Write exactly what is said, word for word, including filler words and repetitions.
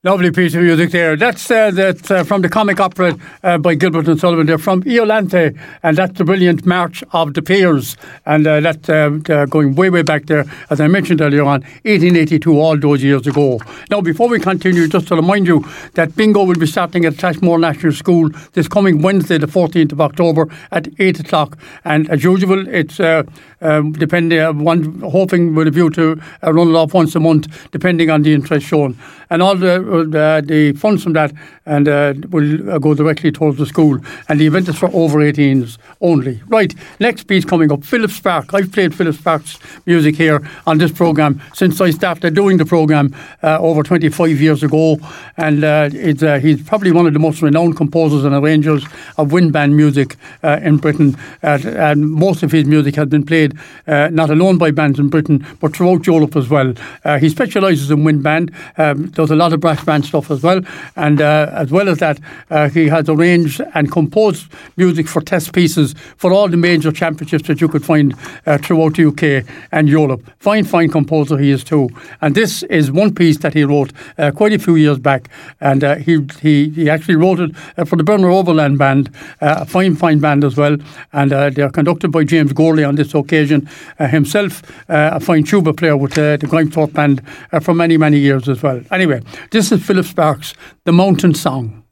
Lovely piece of music there. That's uh, that uh, from the comic opera uh, by Gilbert and Sullivan. They're from Iolanthe, and that's the brilliant March of the Peers. And uh, that's uh, uh, going way, way back there, as I mentioned earlier on, eighteen eighty-two, all those years ago. Now, before we continue, just to remind you that bingo will be starting at Trashmore National School this coming Wednesday, the fourteenth of October at eight o'clock. And as usual, it's uh, um, depending uh, one hoping with a view to uh, run it off once a month, depending on the interest shown. And all the Uh, the funds from that and uh, will uh, go directly towards the school, and the event is for over eighteens only. Right, next piece coming up, Philip Sparke. I've played Philip Sparke's music here on this programme since I started doing the programme uh, over twenty-five years ago, and uh, it's, uh, he's probably one of the most renowned composers and arrangers of wind band music uh, in Britain, uh, and most of his music has been played uh, not alone by bands in Britain but throughout Europe as well. Uh, he specialises in wind band, um, does a lot of brass band stuff as well, and uh, as well as that uh, he has arranged and composed music for test pieces for all the major championships that you could find uh, throughout the U K and Europe. Fine, fine composer he is too, and this is one piece that he wrote uh, quite a few years back, and uh, he, he he actually wrote it uh, for the Burner Overland Band, uh, a fine, fine band as well, and uh, they are conducted by James Gorley on this occasion, uh, himself uh, a fine tuba player with uh, the Grimethorpe Band uh, for many, many years as well. Anyway, this is Philip Sparke's The Mountain Song.